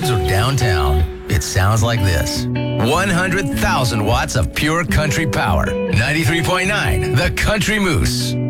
roads or downtown, it sounds like this. 100,000 watts of pure country power. 93.9, The Country Moose.